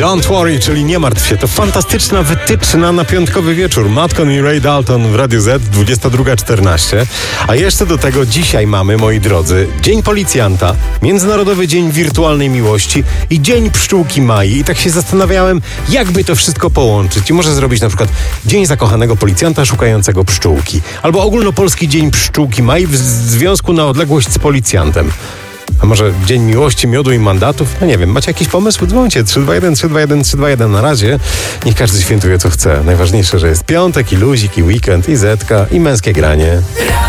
Don't worry, czyli nie martw się, to fantastyczna wytyczna na piątkowy wieczór. Matcon i Ray Dalton w Radiu Z, 22:14. A jeszcze do tego dzisiaj mamy, moi drodzy, Dzień Policjanta, Międzynarodowy Dzień Wirtualnej Miłości i Dzień Pszczółki Mai. I tak się zastanawiałem, jakby to wszystko połączyć. I może zrobić na przykład Dzień Zakochanego Policjanta szukającego pszczółki. Albo Ogólnopolski Dzień Pszczółki Mai w związku na odległość z policjantem. A może Dzień Miłości, Miodu i Mandatów? No nie wiem, macie jakiś pomysł? Dzwońcie 321 321 321. Na razie niech każdy świętuje co chce. Najważniejsze, że jest piątek i luzik i weekend i zetka i męskie granie.